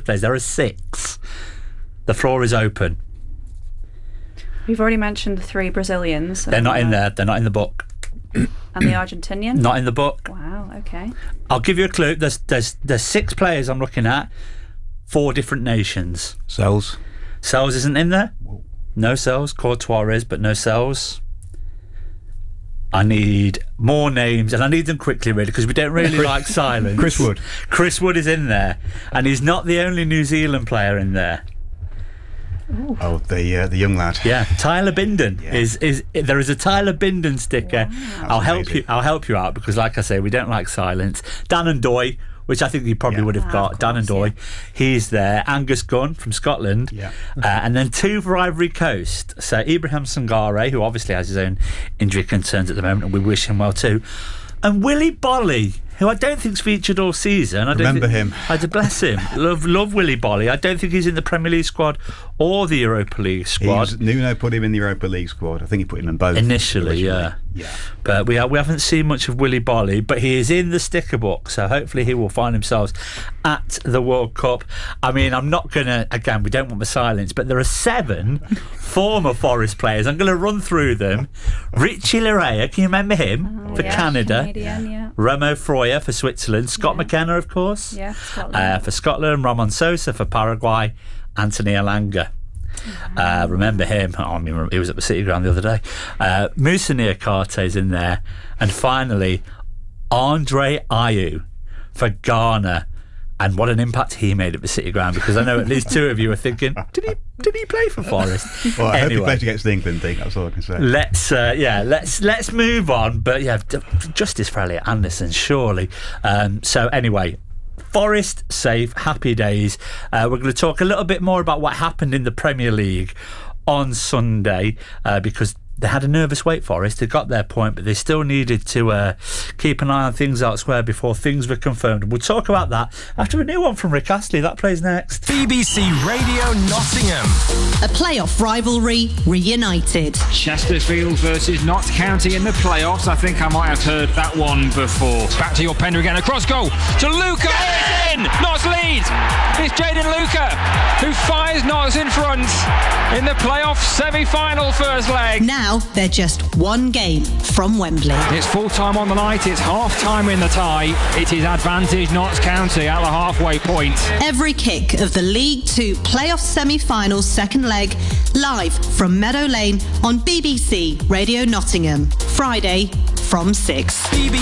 Forest players. There are 6. The floor is open. We've already mentioned the 3 Brazilians. They're not in there. They're not in the book. And the Argentinian? Not in the book. Wow, okay. I'll give you a clue. There's 6 players I'm looking at. 4 different nations. Sells isn't in there? No Sells. Courtois is, but no Sells. I need more names, and I need them quickly, really, because we don't really like silence. Chris Wood. Chris Wood is in there, and he's not the only New Zealand player in there. Ooh. Oh, the young lad. Yeah, Tyler Bindon is there is a Tyler Bindon sticker. Wow. I'll help you out because, like I say, we don't like silence. Dan and Doy, which I think you probably would have got. Dan and Doy, he's there. Angus Gunn from Scotland, and then 2 for Ivory Coast. So Ibrahim Sangare, who obviously has his own injury concerns at the moment, and we wish him well too. And Willy Bolly, who I don't think's featured all season. Remember him. I do, bless him. Love Willy Bolly. I don't think he's in the Premier League squad or the Europa League squad. Nuno put him in the Europa League squad. I think he put him in both. Initially, yeah. But we haven't seen much of Willy Bolly, but he is in the sticker book, so hopefully he will find himself at the World Cup. I mean, I'm not going to, again, we don't want the silence, but there are 7 former Forest players. I'm going to run through them. Richie Larea, can you remember him? For Canada. Canadian, yeah. Romo Freuler for Switzerland. Scott McKenna, of course. Yeah, Scotland. For Scotland. Ramon Sosa for Paraguay. Anthony Elanga. Remember him? I mean, he was at the City Ground the other day. Moussa Niakhate's in there, and finally Andre Ayew for Ghana. And what an impact he made at the City Ground, because I know at least 2 of you are thinking, did he play for Forest? Well, I hope he plays against the England thing. That's all I can say. Let's move on. But yeah, justice for Elliot Anderson, surely. So anyway, Forest safe, happy days. We're going to talk a little bit more about what happened in the Premier League on Sunday, because they had a nervous Wake Forest. They got their point, but they still needed to keep an eye on things elsewhere before things were confirmed. We'll talk about that after a new one from Rick Astley. That plays next. BBC Radio Nottingham. A playoff rivalry reunited. Chesterfield versus Notts County in the playoffs. I think I might have heard that one before. Back to your Pender again. Across goal to Luca. It's in. Notts lead. It's Jaden Luca who fires Notts in front in the playoff semi-final first leg. Now they're just 1 game from Wembley. It's full time on the night. It's half time in the tie. It is advantage Notts County at the halfway point. Every kick of the League 2 playoff semi-final second leg live from Meadow Lane on BBC Radio Nottingham. Friday from 6. BBC